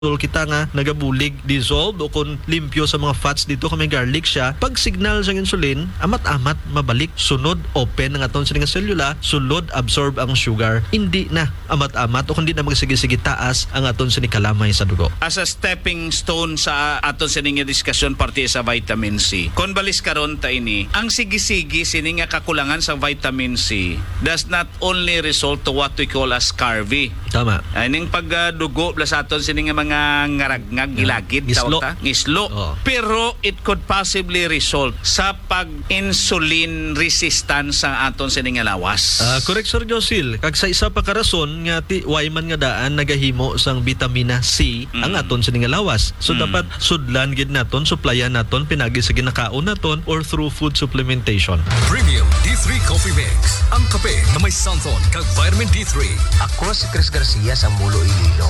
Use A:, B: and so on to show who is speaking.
A: kita nga nagabulig, dissolved o kung limpyo sa mga fats dito kung may garlic siya, pag signal sa insulin, amat-amat mabalik, sunod open ang aton sa nga selula, sulod absorb ang sugar, hindi na amat-amat o kundi na magsige-sige taas ang aton sa kalamay sa dugo.
B: As a stepping stone sa aton sining nga diskusyon parte sa vitamin C. Kon balis karon ta ini, ang sige-sige sining nga kakulangan sa vitamin C does not only result to what we call as scurvy.
A: Tama.
B: Ining pagdugo blas aton sining nga mga ngaragnag gilagid
A: Ngislo.
B: ngislo.
A: Oo.
B: Pero it could possibly result sa pag-insulin resistance sa aton sining nga lawas.
A: Correct, Sir Josil. Kag sa isa pa ka rason nga why man nga daan nagahimo sang vitamina C ang aton sa nga lawas. So dapat sudlan gid naton, supplyan naton pinagi sa ginakaon naton or through food supplementation.
C: Premium D3 Coffee Mix. Ang kape na may santon kag vitamin D3.
D: Ako si Chris Garcia sa Mulo, Iloilo.